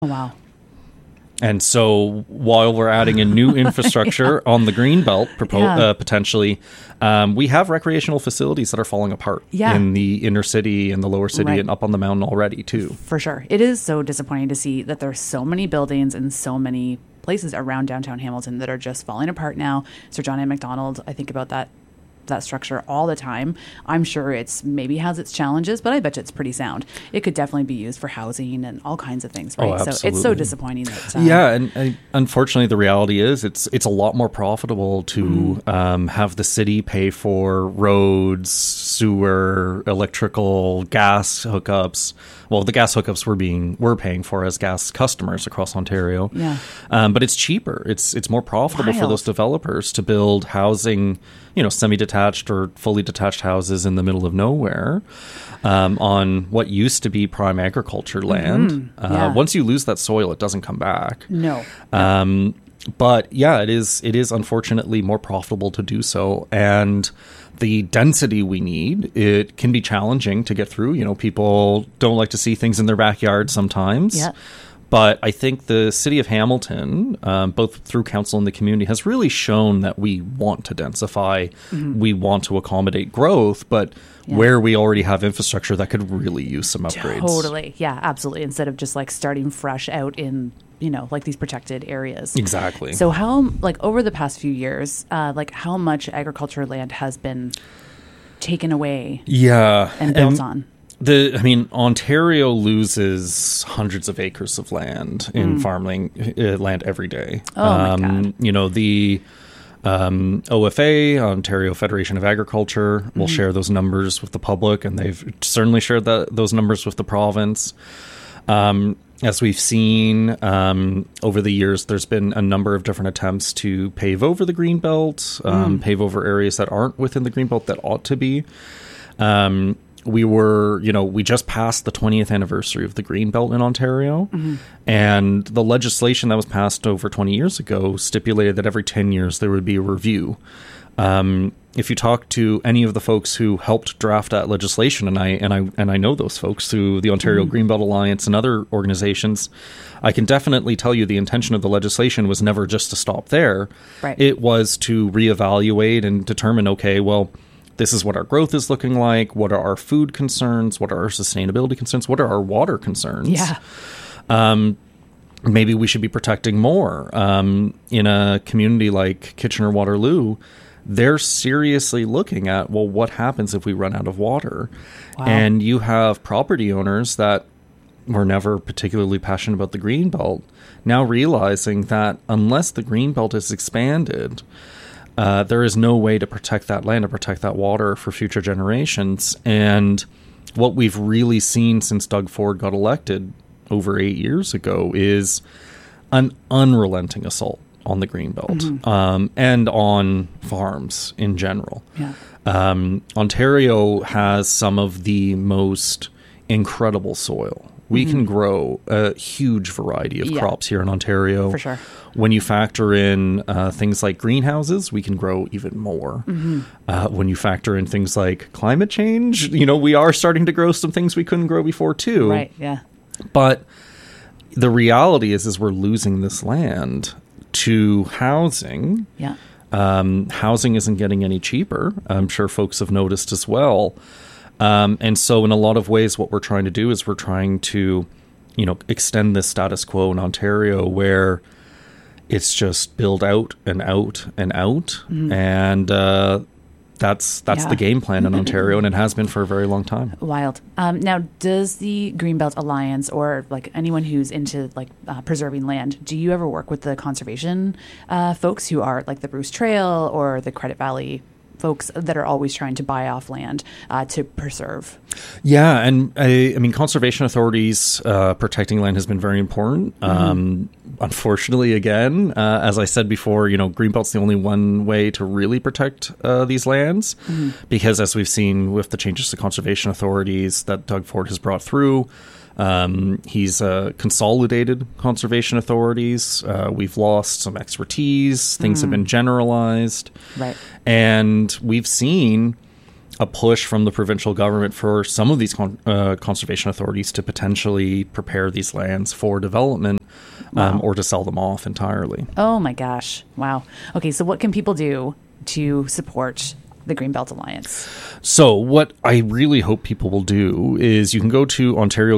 Oh, wow. And so while we're adding a new infrastructure on the Greenbelt, potentially, we have recreational facilities that are falling apart in the inner city and the lower city and up on the mountain already, too. For sure. It is so disappointing to see that there's so many buildings and so many places around downtown Hamilton that are just falling apart now. Sir John A. Macdonald, I think about that structure all the time. I'm sure it's maybe has its challenges, but I bet you it's pretty sound. It could definitely be used for housing and all kinds of things, right? Oh, absolutely. So it's so disappointing that and unfortunately the reality is it's a lot more profitable to have the city pay for roads, sewer, electrical, gas hookups. Well, the gas hookups we're paying for as gas customers across Ontario. Yeah. But it's cheaper. It's more profitable for those developers to build housing, semi-detached or fully detached houses in the middle of nowhere on what used to be prime agriculture land. Once you lose that soil, it doesn't come back. No. But yeah, it is unfortunately more profitable to do so. And the density we need, it can be challenging to get through. People don't like to see things in their backyard sometimes. Yeah. But I think the city of Hamilton, both through council and the community, has really shown that we want to densify, we want to accommodate growth, but where we already have infrastructure that could really use some upgrades. Totally. Yeah, absolutely. Instead of just starting fresh out in these protected areas. Exactly. So how, over the past few years, how much agricultural land has been taken away and built on? Ontario loses hundreds of acres of land in farmland land every day. Oh, my God. The OFA, Ontario Federation of Agriculture, will share those numbers with the public, and they've certainly shared those numbers with the province. As we've seen over the years, there's been a number of different attempts to pave over the Greenbelt, pave over areas that aren't within the Greenbelt that ought to be. We just passed the 20th anniversary of the Greenbelt in Ontario, and the legislation that was passed over 20 years ago stipulated that every 10 years there would be a review. If you talk to any of the folks who helped draft that legislation, and I know those folks through the Ontario Greenbelt Alliance and other organizations, I can definitely tell you the intention of the legislation was never just to stop there. Right. It was to reevaluate and determine, okay, well, this is what our growth is looking like. What are our food concerns? What are our sustainability concerns? What are our water concerns? Yeah. Maybe we should be protecting more. In a community like Kitchener-Waterloo, they're seriously looking at, well, what happens if we run out of water? Wow. And you have property owners that were never particularly passionate about the Greenbelt now realizing that unless the Greenbelt is expanded, there is no way to protect that land, to protect that water for future generations. And what we've really seen since Doug Ford got elected over 8 years ago is an unrelenting assault on the Greenbelt, and on farms in general. Yeah. Ontario has some of the most incredible soil. We can grow a huge variety of crops here in Ontario. For sure. When you factor in things like greenhouses, we can grow even more. When you factor in things like climate change, we are starting to grow some things we couldn't grow before too. Right, yeah. But the reality is we're losing this land to housing. Yeah. Housing isn't getting any cheaper. I'm sure folks have noticed as well. And so in a lot of ways, what we're trying to do is we're trying to, extend this status quo in Ontario where it's just build out and out and out. And that's the game plan in Ontario, and it has been for a very long time. Wild. Now, does the Greenbelt Alliance or anyone who's into preserving land, do you ever work with the conservation folks who are the Bruce Trail or the Credit Valley folks that are always trying to buy off land to preserve? Yeah, and I mean, conservation authorities protecting land has been very important. Unfortunately, again, as I said before, Greenbelt's the only one way to really protect these lands, because as we've seen with the changes to conservation authorities that Doug Ford has brought through, he's consolidated conservation authorities. We've lost some expertise. Things have been generalized. Right. And we've seen a push from the provincial government for some of these conservation authorities to potentially prepare these lands for development. Or to sell them off entirely. Oh my gosh. Wow. Okay, so what can people do to support the Greenbelt Alliance? So what I really hope people will do is you can go to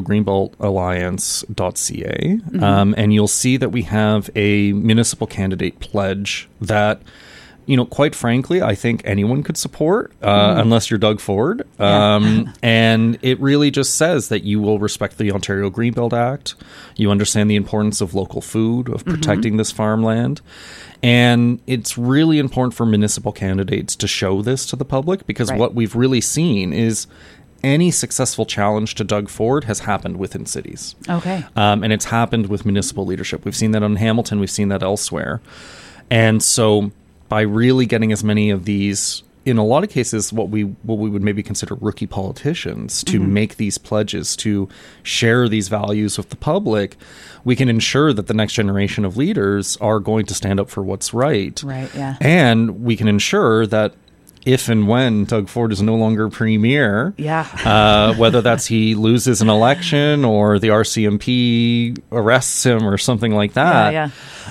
OntarioGreenbeltAlliance.ca and you'll see that we have a municipal candidate pledge that, quite frankly, I think anyone could support unless you're Doug Ford. And it really just says that you will respect the Ontario Greenbelt Act. You understand the importance of local food, of protecting this farmland. And it's really important for municipal candidates to show this to the public because what we've really seen is any successful challenge to Doug Ford has happened within cities. Okay. And it's happened with municipal leadership. We've seen that in Hamilton. We've seen that elsewhere. And so by really getting as many of these, in a lot of cases, what we would maybe consider rookie politicians to make these pledges, to share these values with the public, we can ensure that the next generation of leaders are going to stand up for what's right. Right, yeah. And we can ensure that if and when Doug Ford is no longer premier, whether that's he loses an election or the RCMP arrests him or something like that,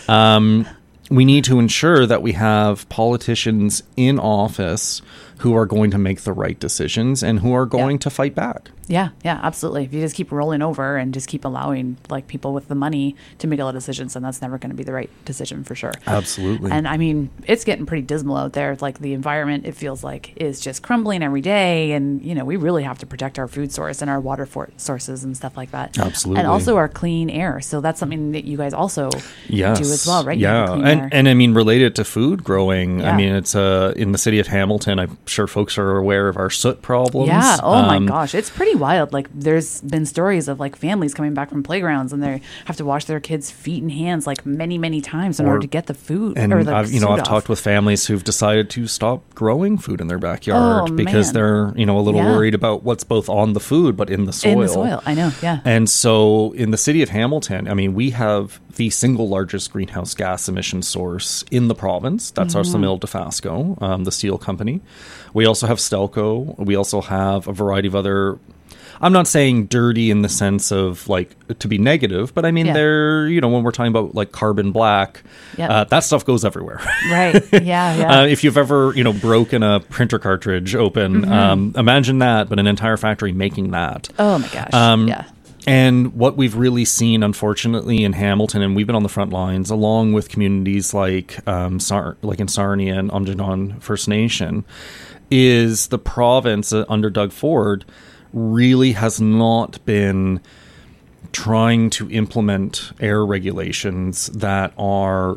we need to ensure that we have politicians in office who are going to make the right decisions and who are going to fight back. Yeah, absolutely. If you just keep rolling over and just keep allowing people with the money to make all the decisions, then that's never going to be the right decision for sure. Absolutely. And I mean, it's getting pretty dismal out there. Like the environment, it feels like, is just crumbling every day. And, we really have to protect our food source and our water sources and stuff like that. Absolutely. And also our clean air. So that's something that you guys also do as well, right? Yeah. And I mean, related to food growing, I mean, it's in the city of Hamilton, I'm sure folks are aware of our soot problems. Yeah. Oh my gosh. It's pretty wild. Like there's been stories of families coming back from playgrounds and they have to wash their kids' feet and hands many, many times in order to get the food. And I've talked with families who've decided to stop growing food in their backyard because they're, a little worried about what's both on the food, but in the soil. In the soil. I know. Yeah. And so in the city of Hamilton, I mean, we have the single largest greenhouse gas emission source in the province. That's ArcelorMittal Dofasco, the steel company. We also have Stelco. We also have a variety of other, I'm not saying dirty in the sense of to be negative, but I mean, they're, when we're talking about carbon black, that stuff goes everywhere. Right. Yeah. If you've ever, broken a printer cartridge open, imagine that, but an entire factory making that. Oh my gosh. And what we've really seen, unfortunately, in Hamilton, and we've been on the front lines, along with communities like in Sarnia and Aamjiwnaarn First Nation, is the province under Doug Ford really has not been trying to implement air regulations that are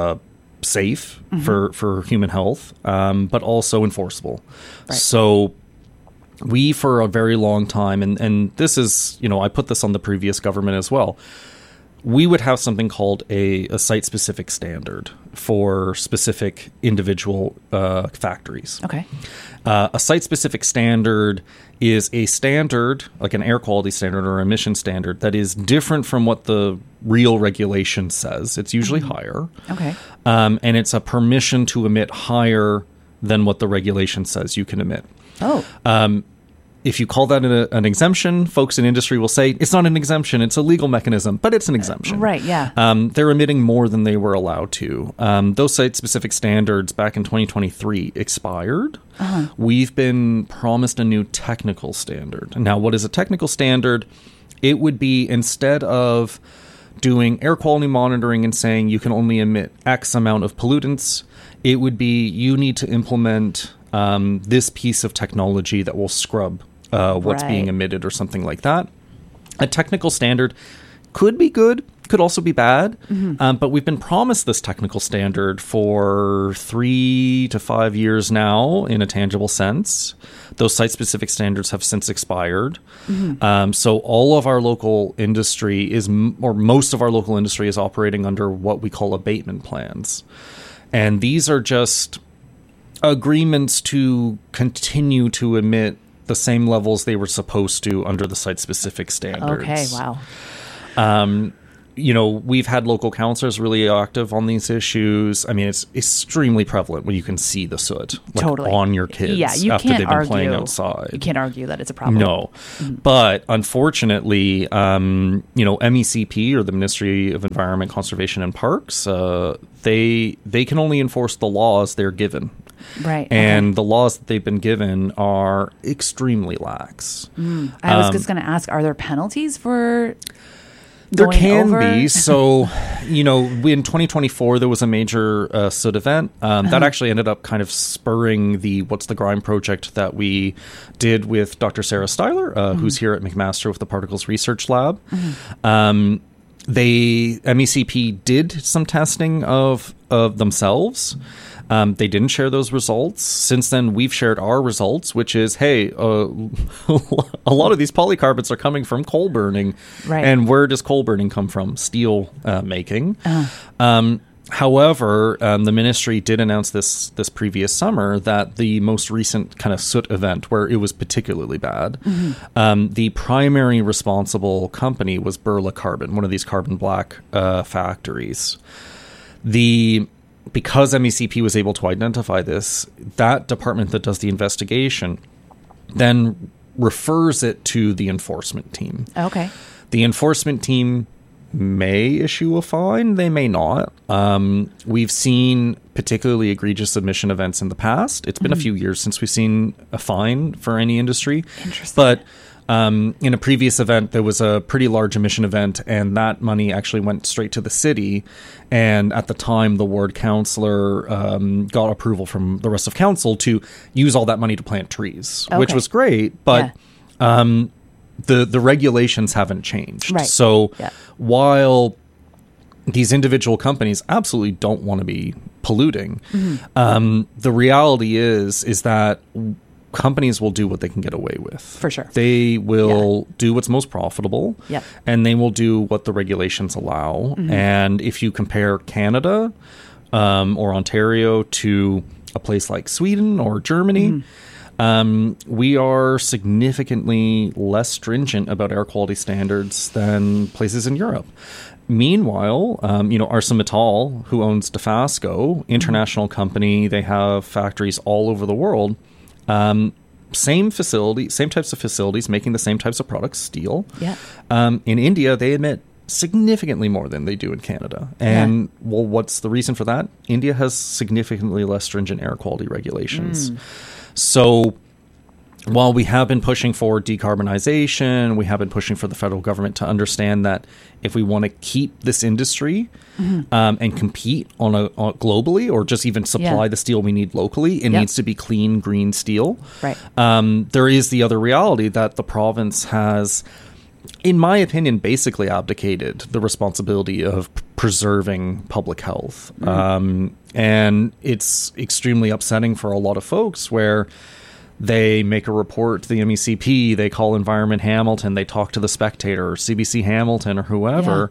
safe for human health, but also enforceable. Right. So we, for a very long time, and this is, I put this on the previous government as well, we would have something called a site-specific standard for specific individual factories. Okay. A site-specific standard is a standard, like an air quality standard or emission standard, that is different from what the real regulation says. It's usually higher. Okay. And it's a permission to emit higher than what the regulation says you can emit. Oh. If you call that an exemption, folks in industry will say it's not an exemption, it's a legal mechanism, but it's an exemption. Right, yeah. They're emitting more than they were allowed to. Those site-specific standards back in 2023 expired. We've been promised a new technical standard. Now, what is a technical standard? It would be, instead of doing air quality monitoring and saying you can only emit X amount of pollutants, it would be you need to implement this piece of technology that will scrub what's being emitted or something like that. A technical standard could be good, could also be bad, but we've been promised this technical standard for 3 to 5 years now in a tangible sense. Those site-specific standards have since expired. So all of our local industry or most of our local industry is operating under what we call abatement plans. And these are just agreements to continue to emit the same levels they were supposed to under the site-specific standards. Okay, wow. we've had local councillors really active on these issues. I mean, it's extremely prevalent when you can see the soot on your kids after they've been playing outside. You can't argue that it's a problem. No. But unfortunately, MECP, or the Ministry of Environment, Conservation and Parks, they can only enforce the laws they're given. Right. And the laws that they've been given are extremely lax. I was just going to ask, are there penalties for... There can be. So, in 2024, there was a major soot event that actually ended up kind of spurring the What's the Grime project that we did with Dr. Sarah Styler, who's here at McMaster with the Particles Research Lab. MECP did some testing of themselves. They didn't share those results. Since then, we've shared our results, which is, hey, a lot of these polycarbonates are coming from coal burning. Right. And where does coal burning come from? Steel making. However, the ministry did announce this previous summer that the most recent kind of soot event, where it was particularly bad, the primary responsible company was Burla Carbon, one of these carbon black factories. Because MECP was able to identify this, that department that does the investigation then refers it to the enforcement team. Okay. The enforcement team may issue a fine. They may not. We've seen particularly egregious emission events in the past. It's been a few years since we've seen a fine for any industry. Interesting. But in a previous event, there was a pretty large emission event, and that money actually went straight to the city. And at the time, the ward councillor got approval from the rest of council to use all that money to plant trees, which was great. But the regulations haven't changed. Right. So while these individual companies absolutely don't want to be polluting, the reality is that companies will do what they can get away with. For sure. They will do what's most profitable, and they will do what the regulations allow. And if you compare Canada or Ontario to a place like Sweden or Germany, we are significantly less stringent about air quality standards than places in Europe. Meanwhile, ArcelorMittal, who owns Dofasco, international company, they have factories all over the world. Same types of facilities making the same types of products, steel. In India, they emit significantly more than they do in Canada. And well, what's the reason for that? India has significantly less stringent air quality regulations. So while we have been pushing for decarbonization, we have been pushing for the federal government to understand that if we want to keep this industry and compete on globally, or just even supply the steel we need locally, it needs to be clean, green steel. Right. There is the other reality that the province has, in my opinion, basically abdicated the responsibility of preserving public health. And it's extremely upsetting for a lot of folks where they make a report to the MECP, they call Environment Hamilton, they talk to the Spectator or CBC Hamilton or whoever,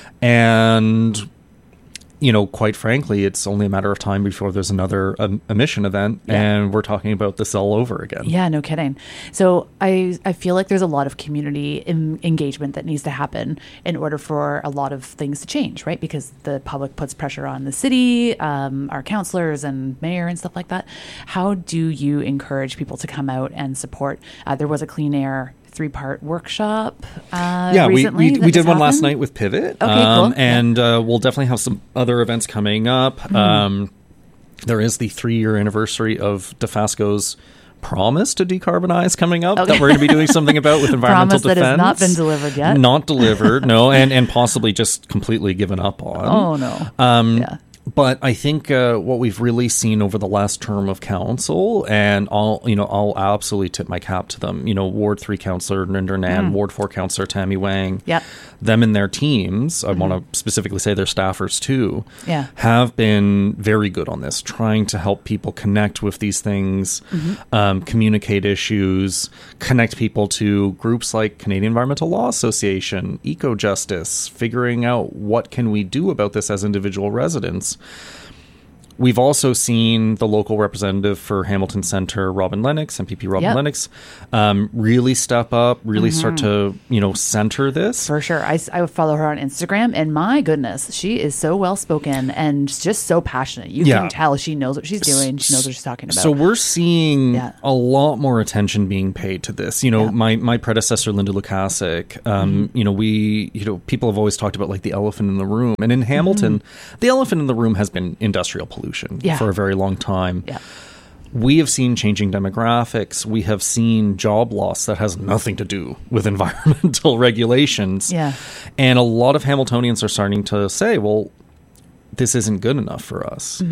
and quite frankly, it's only a matter of time before there's another emission event, and we're talking about this all over again. Yeah, no kidding. So I feel like there's a lot of community engagement that needs to happen in order for a lot of things to change, right? Because the public puts pressure on the city, our councillors and mayor and stuff like that. How do you encourage people to come out and support? There was a clean air 3-part workshop recently. We did one last night with Pivot. Okay, cool. And we'll definitely have some other events coming up. There is the 3-year anniversary of Dofasco's promise to decarbonize coming up that we're going to be doing something about with environmental defense. That has not been delivered yet. Not delivered, no, and possibly just completely given up on. Oh, no. But I think what we've really seen over the last term of council, and I'll absolutely tip my cap to them. Ward 3 councillor Ninder Nan, Ward 4 councillor Tammy Wang, them and their teams, I want to specifically say their staffers too, have been very good on this, trying to help people connect with these things, communicate issues, connect people to groups like Canadian Environmental Law Association, Eco Justice, figuring out what can we do about this as individual residents. We've also seen the local representative for Hamilton Centre, Robin Lennox, MPP Robin Lennox, really step up, really start to, center this. For sure. I follow her on Instagram, and my goodness, she is so well-spoken and just so passionate. You can tell she knows what she's doing. She knows what she's talking about. So we're seeing a lot more attention being paid to this. My predecessor, Linda Lukasik, people have always talked about like the elephant in the room. And in Hamilton, the elephant in the room has been industrial pollution for a very long time. Yeah. We have seen changing demographics. We have seen job loss that has nothing to do with environmental regulations. Yeah. And a lot of Hamiltonians are starting to say, well, this isn't good enough for us.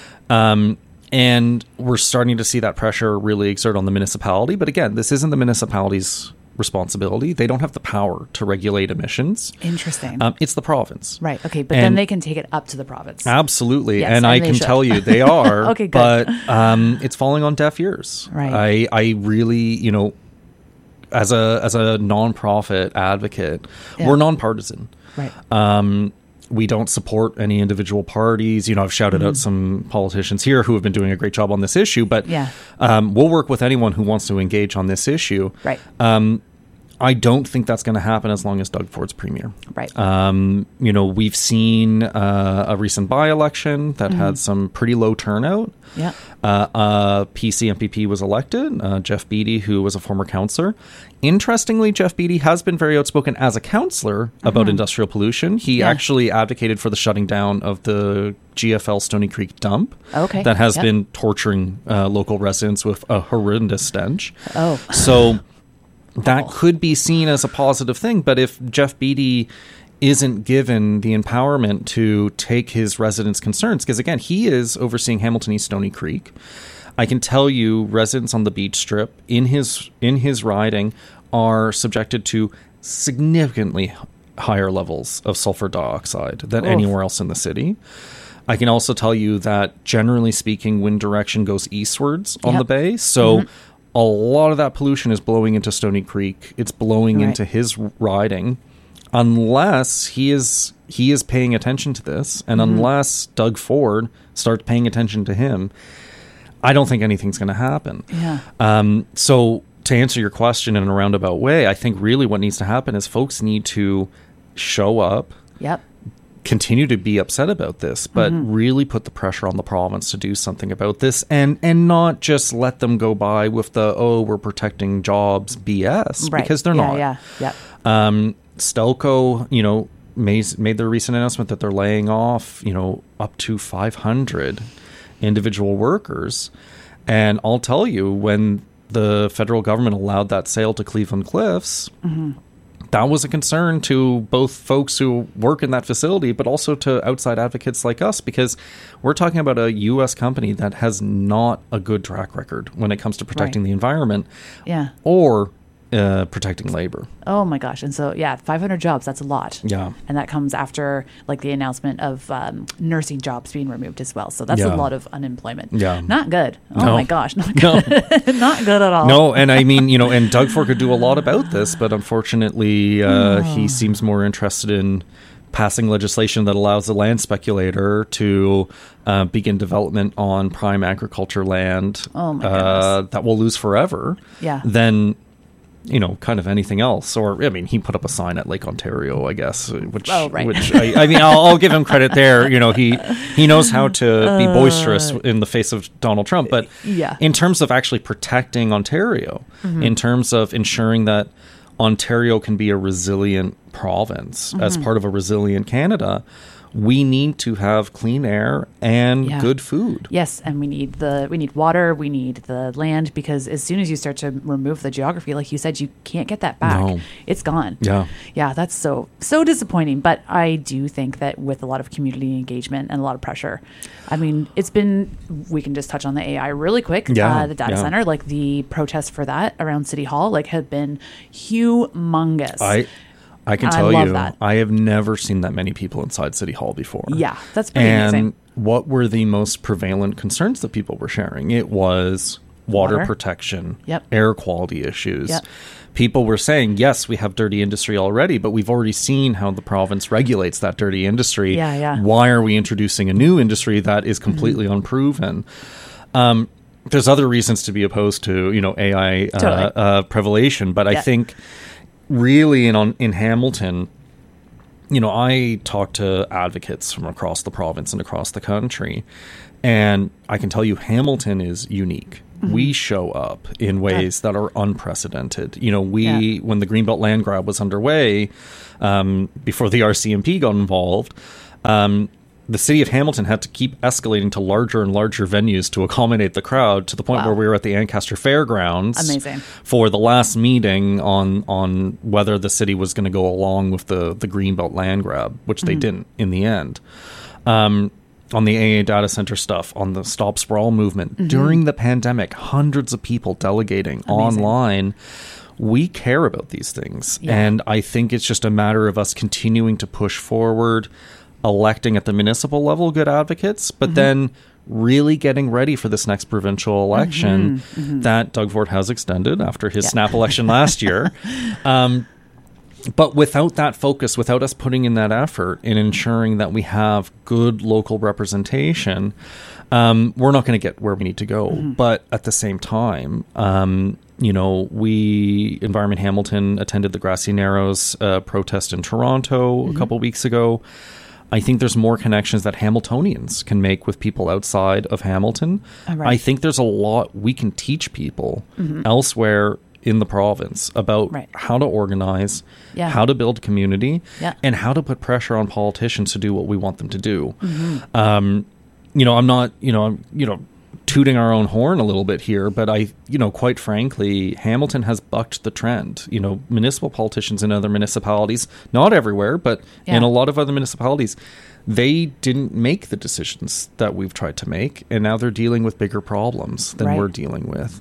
And we're starting to see that pressure really exert on the municipality. But again, this isn't the municipality's responsibility. They don't have the power to regulate emissions. Interesting. It's the province. Right. Okay. But then they can take it up to the province. Absolutely. Yes, and I can tell you they are. Okay, good. But it's falling on deaf ears. Right. I really, as a nonprofit advocate, we're nonpartisan. Right. We don't support any individual parties. I've shouted out some politicians here who have been doing a great job on this issue, but we'll work with anyone who wants to engage on this issue. Right. I don't think that's going to happen as long as Doug Ford's premier. Right. We've seen a recent by-election that had some pretty low turnout. Yeah. PC MPP was elected, Jeff Beattie, who was a former councillor. Interestingly, Jeff Beattie has been very outspoken as a councillor about industrial pollution. He actually advocated for the shutting down of the GFL Stony Creek dump that has been torturing local residents with a horrendous stench. Oh. So that could be seen as a positive thing. But if Jeff Beattie isn't given the empowerment to take his residents' concerns, because again, he is overseeing Hamilton East Stony Creek. I can tell you residents on the beach strip in his riding are subjected to significantly higher levels of sulfur dioxide than anywhere else in the city. I can also tell you that generally speaking, wind direction goes eastwards on the bay. So a lot of that pollution is blowing into Stony Creek. It's blowing into his riding. Unless he is paying attention to this, and unless Doug Ford starts paying attention to him, I don't think anything's going to happen. Yeah. So to answer your question in a roundabout way, I think really what needs to happen is folks need to show up, continue to be upset about this, but really put the pressure on the province to do something about this, and not just let them go by with the, we're protecting jobs BS, because they're not. Stelco, made the recent announcement that they're laying off, up to 500 individual workers. And I'll tell you, when the federal government allowed that sale to Cleveland Cliffs, that was a concern to both folks who work in that facility, but also to outside advocates like us, because we're talking about a U.S. company that has not a good track record when it comes to protecting the environment or protecting labor. Oh my gosh. And so, 500 jobs, that's a lot. Yeah. And that comes after like the announcement of nursing jobs being removed as well. So that's a lot of unemployment. Yeah. Not good. Oh my gosh. Not good. Not good at all. No. And I mean, and Doug Ford could do a lot about this, but unfortunately, he seems more interested in passing legislation that allows the land speculator to begin development on prime agriculture land that will lose forever than kind of anything else. Or, I mean, he put up a sign at Lake Ontario, I guess, which I mean, I'll give him credit there. He knows how to be boisterous in the face of Donald Trump. But in terms of actually protecting Ontario, in terms of ensuring that Ontario can be a resilient province as part of a resilient Canada, we need to have clean air and good food. Yes, and we need water, we need the land, because as soon as you start to remove the geography, like you said, you can't get that back. No. It's gone. Yeah. Yeah, that's so disappointing. But I do think that with a lot of community engagement and a lot of pressure, I mean, we can just touch on the AI really quick. The data center, like the protests for that around City Hall, like have been humongous. I can tell you, I have never seen that many people inside City Hall before. Yeah, that's pretty amazing. And what were the most prevalent concerns that people were sharing? It was water protection, Yep. air quality issues. Yep. People were saying, yes, we have dirty industry already, but we've already seen how the province regulates that dirty industry. Yeah, yeah. Why are we introducing a new industry that is completely unproven? There's other reasons to be opposed to, AI Totally. proliferation, but I Yeah. think really in Hamilton, I talk to advocates from across the province and across the country, and I can tell you Hamilton is unique. We show up in ways that are unprecedented. When the Greenbelt land grab was underway, before the RCMP got involved, the city of Hamilton had to keep escalating to larger and larger venues to accommodate the crowd, to the point Wow. where we were at the Ancaster Fairgrounds Amazing. for the last meeting on whether the city was going to go along with the Greenbelt land grab, which they didn't in the end. On the AA data center stuff, on the Stop Sprawl movement. During the pandemic, hundreds of people delegating online. We care about these things. Yeah. And I think it's just a matter of us continuing to push forward, electing at the municipal level good advocates, but then really getting ready for this next provincial election that Doug Ford has extended after his snap election last year. But without that focus, without us putting in that effort in ensuring that we have good local representation, we're not going to get where we need to go. But at the same time, Environment Hamilton attended the Grassy Narrows protest in Toronto a couple weeks ago. I think there's more connections that Hamiltonians can make with people outside of Hamilton. Right. I think there's a lot we can teach people elsewhere in the province about how to organize, how to build community, and how to put pressure on politicians to do what we want them to do. I'm not, tooting our own horn a little bit here, but quite frankly, Hamilton has bucked the trend. Municipal politicians in other municipalities, not everywhere, but in a lot of other municipalities, they didn't make the decisions that we've tried to make, and now they're dealing with bigger problems than we're dealing with.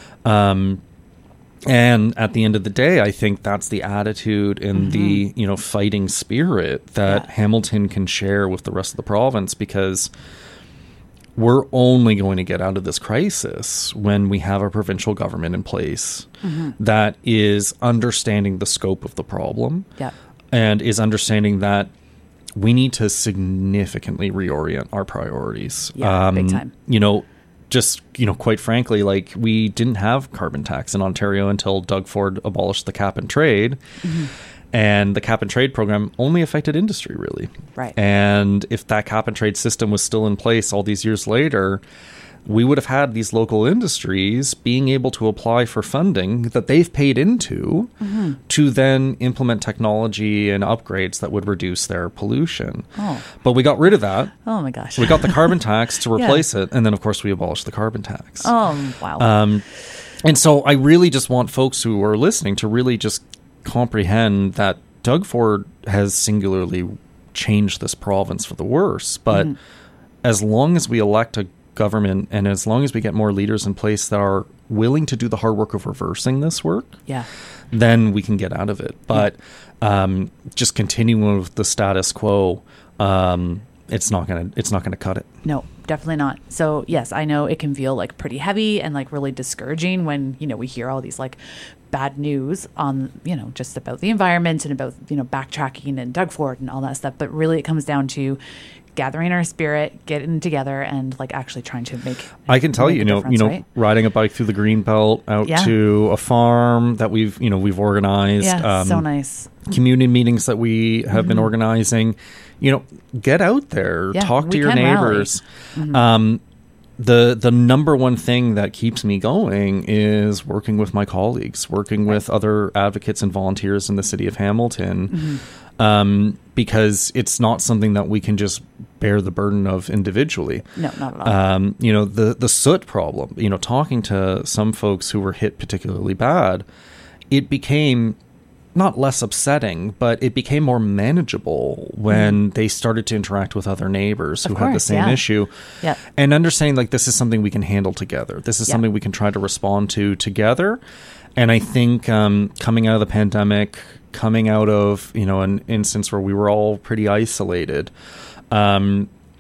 And at the end of the day, I think that's the attitude and the, fighting spirit that Hamilton can share with the rest of the province, because we're only going to get out of this crisis when we have a provincial government in place that is understanding the scope of the problem and is understanding that we need to significantly reorient our priorities. Big time. Quite frankly, like, we didn't have carbon tax in Ontario until Doug Ford abolished the cap and trade. And the cap and trade program only affected industry, really. Right. And if that cap and trade system was still in place all these years later, we would have had these local industries being able to apply for funding that they've paid into to then implement technology and upgrades that would reduce their pollution. But we got rid of that. Oh, my gosh. We got the carbon tax to replace it. And then, of course, we abolished the carbon tax. Oh, wow. And so I really just want folks who are listening to really just comprehend that Doug Ford has singularly changed this province for the worse. But as long as we elect a government and as long as we get more leaders in place that are willing to do the hard work of reversing this work, then we can get out of it. But just continuing with the status quo, it's not gonna cut it. No, definitely not. So yes, I know it can feel like pretty heavy and like really discouraging when, we hear all these like bad news on, just about the environment and about, backtracking and Doug Ford and all that stuff. But really it comes down to gathering our spirit, getting together, and like actually trying to make. I can tell you, right? riding a bike through the Greenbelt out to a farm that we've organized. Yeah, so nice. Community meetings that we have been organizing. Get out there, talk to your neighbors. The number one thing that keeps me going is working with my colleagues, working with other advocates and volunteers in the city of Hamilton, because it's not something that we can just bear the burden of individually. No, not at all. The soot problem, talking to some folks who were hit particularly bad, it became not less upsetting, but it became more manageable when they started to interact with other neighbors who had the same issue. And understanding like this is something we can handle together. This is something we can try to respond to together. And I think coming out of the pandemic, coming out of, an instance where we were all pretty isolated,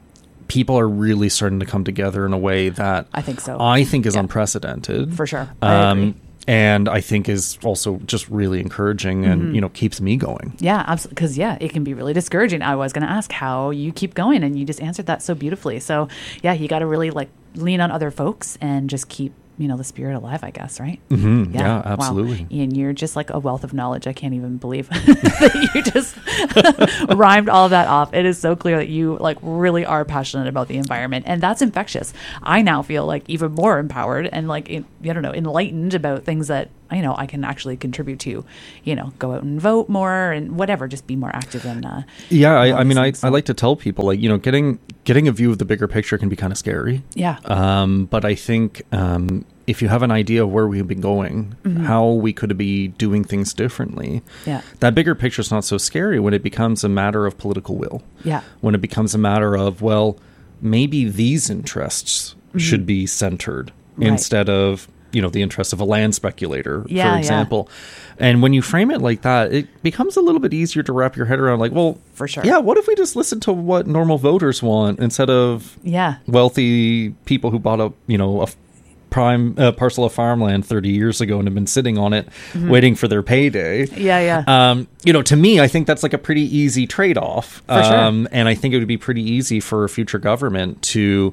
people are really starting to come together in a way that I think so. I think is unprecedented. For sure. I agree. And I think is also just really encouraging and, keeps me going. Yeah, absolutely. Because, it can be really discouraging. I was going to ask how you keep going, and you just answered that so beautifully. So, you got to really lean on other folks and just keep, the spirit alive, I guess, right? Mm-hmm. Yeah, absolutely. Wow. Ian, you're just like a wealth of knowledge. I can't even believe that you just rhymed all of that off. It is so clear that you really are passionate about the environment, and that's infectious. I now feel even more empowered and enlightened about things that I can actually contribute to, go out and vote more and whatever, just be more active in. I like to tell people getting a view of the bigger picture can be kind of scary. Yeah. But I think if you have an idea of where we've been going, how we could be doing things differently, that bigger picture is not so scary when it becomes a matter of political will. Yeah. When it becomes a matter of, well, maybe these interests should be centered instead of the interest of a land speculator, for example. And when you frame it like that, it becomes a little bit easier to wrap your head around, for sure. Yeah, what if we just listen to what normal voters want instead of wealthy people who bought a prime parcel of farmland 30 years ago and have been sitting on it waiting for their payday. To me, I think that's a pretty easy trade-off. For sure. And I think it would be pretty easy for a future government to,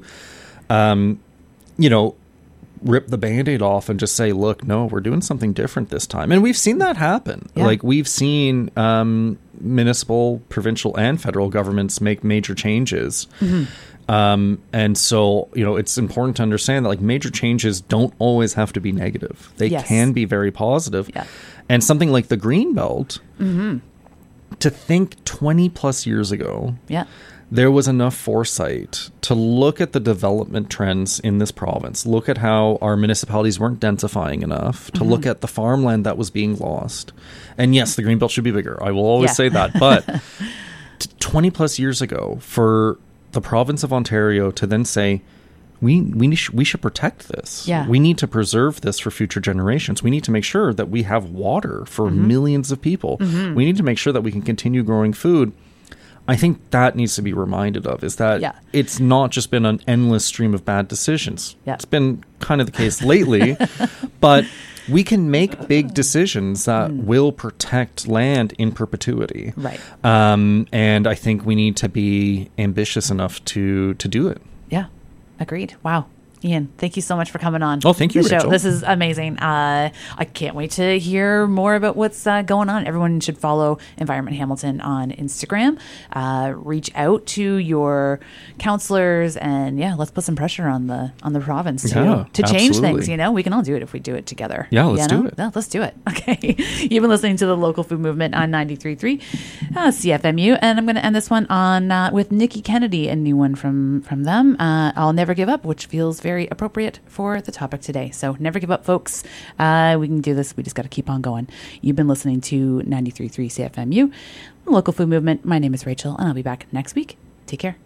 rip the Band-Aid off and just say, look, no, we're doing something different this time. And we've seen that happen. We've seen municipal, provincial, and federal governments make major changes. And so, it's important to understand that major changes don't always have to be negative. They can be very positive. Yeah. And something like the Greenbelt, to think 20 plus years ago, there was enough foresight to look at the development trends in this province, look at how our municipalities weren't densifying enough, to look at the farmland that was being lost. And yes, the Greenbelt should be bigger. I will always say that. But 20 plus years ago, for the province of Ontario to then say, we should protect this. Yeah. We need to preserve this for future generations. We need to make sure that we have water for millions of people. We need to make sure that we can continue growing food. I think that needs to be reminded of, is that it's not just been an endless stream of bad decisions. It's been kind of the case lately, but we can make big decisions that will protect land in perpetuity. Right. And I think we need to be ambitious enough to do it. Yeah. Agreed. Wow. Ian, thank you so much for coming on. Oh, thank you, Rachel. Rachel. This is amazing. I can't wait to hear more about what's going on. Everyone should follow Environment Hamilton on Instagram. Reach out to your counselors, and let's put some pressure on the province to change things. We can all do it if we do it together. Yeah, let's do it. Yeah, let's do it. Okay. You've been listening to the Local Food Movement on 93.3 CFMU, and I'm going to end this one on with Nikki Kennedy, a new one from them. I'll Never Give Up, which feels very appropriate for the topic today. So never give up, folks. We can do this. We just got to keep on going. You've been listening to 93.3 CFMU, the Local Food Movement. My name is Rachel, and I'll be back next week. Take care.